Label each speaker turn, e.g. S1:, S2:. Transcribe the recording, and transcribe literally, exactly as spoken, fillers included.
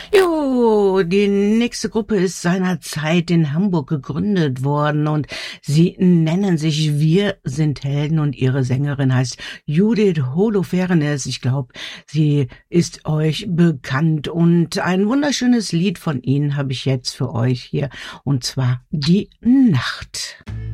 S1: Jo, die nächste Gruppe ist seinerzeit in Hamburg gegründet worden und sie nennen sich Wir sind Helden und ihre Sängerin heißt Judith Holofernes. Ich glaube, sie ist euch bekannt und ein wunderschönes Lied von ihnen habe ich jetzt für euch hier und zwar Die Nacht.